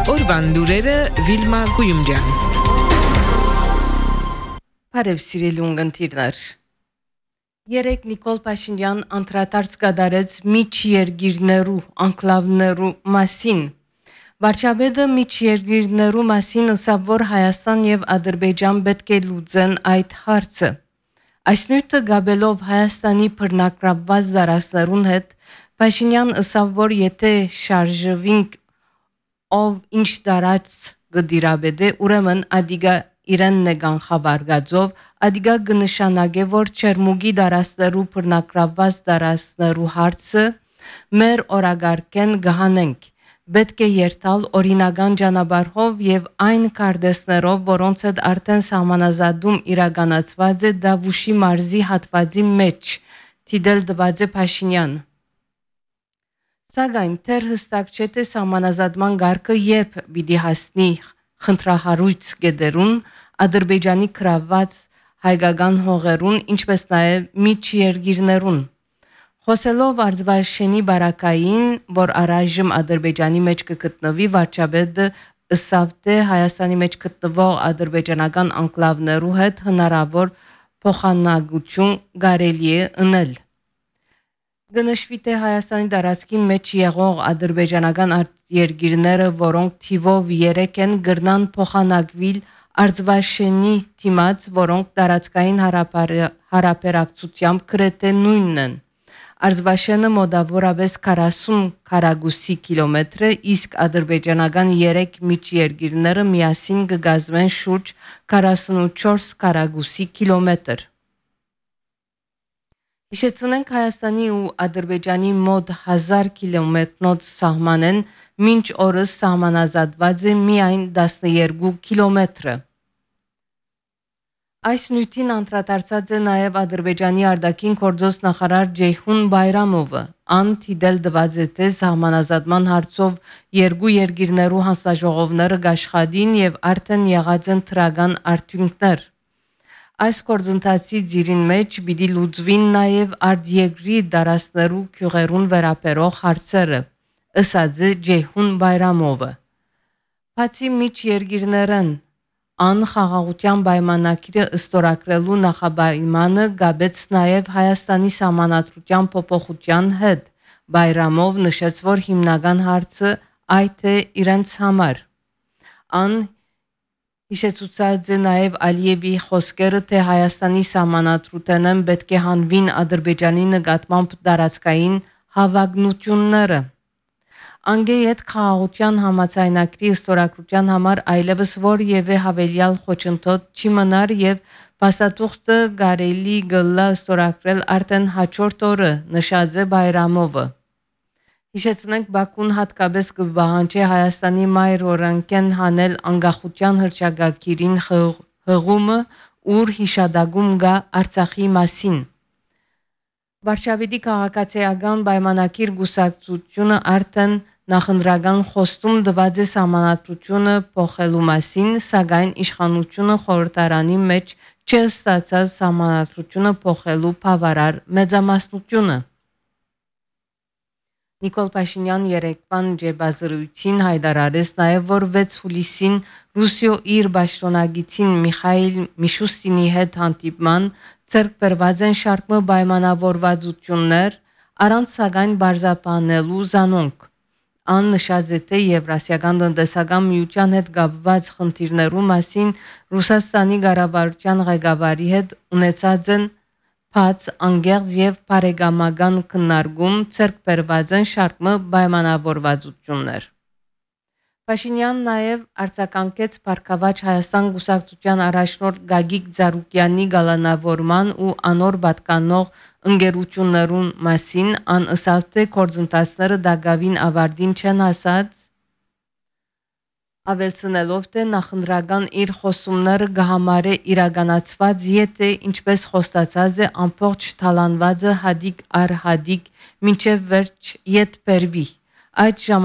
Օրվան լուրերը Վիլմա Գույումջյան։ Բարև սիրելի ունգընտիրներ։ Երեկ Նիկոլ Փաշինյան անդրադարձ կատարեց միջերգիրներու անկլավներու մասին։ Վարչապետը միջերգիրներու մասին ասավ, որ Հայաստան եւ Ադրբեջան պետք է լուծեն այդ հարցը։ Այս նույնը գաբելով Հայաստանի բռնակրաբված դարաշներուն հետ Փաշինյան ասավ, որ եթե շարժվինք ով ինչ դարած գդիրաբեդե ուրեմն ադիգա իրեն նեգան խաբարգածով ադիգա կնշանակե որ Չերմուգի դարասներու բռնակրաբված դարասներու հարցը մեր օրագարկեն գահանենք պետք է երթալ օրինական ճանապարհով եւ այն կարդեսներով որոնց հետ արդեն սահմանազատում իրականացված է Դավուշի մարզի հատվածի մեջ թիդել դված է Փաշինյան Սակայն թեր հստակ չէ թե սահմանազատման գարկը երբ պիտի հասնի խնդրահարույց գեդերուն Ադրբեջանի կրաված հայկական հողերուն ինչպես նաև միջերգիրներուն Խոսելով Արձվաշենի բարակային որ առայժմ Ադրբեջանի մեջ կգտնվի վարչապետը ըսավ թե Հայաստանի մեջ գտնվող ադրբեջանական անկլավներու հետ հնարավոր փոխանակություն կարելի է ընել Գնշվի թե Հայաստանի տարածքի մեջ եղող ադրբեջանական երկիրները, որոնք թիվով 3 են, գրնան փոխանակվել Արձվաշենի թիմած, որոնք տարածքային հարաբերակցությամբ գրեթե նույնն են։ Արձվաշենը մոտավորապես 40 քառակուսի կիլոմետր է, իսկ ադրբեջանական 3 միջերկիրները միասին կգազմեն շուրջ 44 քառակուսի կիլոմետր։ Հիշեցնենք Հայաստանի ու Ադրբեջանի մոտ 1000 կիլոմետրնոց սահմանեն մինչ օրս սահմանազատված է միայն 12 կիլոմետրը։ Այս նույնին անդրադարձած է նաև Ադրբեջանի արտաքին գործոս նախարար Ջեյհուն Բայրամովը։ Ան թիդել դված է թե սահմանազատման հարցով երկու երկիրներու հանձնաժողովները գաշխատին եւ արդեն եղած են թրական արդյունքներ։ Այս գործընթացի ձիրին մեջ պիտի լուծվին նաև արտերկրի դարասներու քյուղերուն վերաբերող հարցերը, ըսած է Ջեյհուն Բայրամովը։ Բացի միջերկիրներն անխաղաղության պայմանագիրը ըստորագրելու նախապայմանը գաբեց նաև Հայաստանի սահմանադրության փոփոխության հետ։ Բայրամով նշեց, որ հիմնական հարցը այդ է իրենց համար։ Ան Հիշեցուցած է նաև Ալիևի խոսքերը, թե Հայաստանի սահմանադրութենն պետք է հանվին Ադրբեջանի նկատմամբ տարածքային հավակնությունները։ Անգեյետ խաղաղության համաձայնագրի ստորագրության համար այլևս որևէ հավելյալ խոչընդոտ չի մնար եւ փաստաթուղթը կարելի գլա ստորագրել արդեն հաջորդ օրը, նշած է Բայրամովը։ Հիշեցնենք Բաքուն հատկապես կբահանջի Հայաստանի մայր օրենքեն հանել անկախության հռչակագիրին հղումը, ուր հիշադակում գա Արցախի մասին։ Վարշավետի քաղաքացիական պայմանագիր գուսակցությունը արդեն նախընտրական խոստում տված է սահմանադրությունը փոխելու մասին, սակայն իշխանությունը խորհրդարանի մեջ չստացած սահմանադրությունը փոխելու բավարար մեծամասնությունը։ Նիկոլ Փաշինյան երեկվան ջեբազրույցին հայտարարեց նաև, որ 6 հուլիսին Ռուսիո իր պաշտոնագիտին Միխայիլ Միշուստինի հետ հանդիպման ցերկ բերված են շարք պայմանավորվածություններ առանց սակայն բարձրաբանելու զանոնք։ Ան նշած է թե Եվրասիական տնտեսական միության հետ կապված խնդիրներու մասին Ռուսաստանի կառավարության ղեկավարի հետ ունեցած են Փած անգերձ եւ բարեկամական քննարկում ցերկ բերված են շարք պայմանավորվածություններ։ Փաշինյան նաև արձագանքեց Փարքավաճ Հայաստան գուսակցության առաջնորդ Գագիկ Ծառուկյանի գալանավորման ու անոր պատկանող ընկերություններուն մասին ան ըսավ թե գործընթացները դակավին ավարտին չեն հասած Ավելցնելով թե նախընտրական իր խոստումները կհամարե իրականացված եթե ինչպես խոստացած է ամբողջ թալանվածը հադիկ առ հադիկ մինչև վերջ ետ բերվի այդ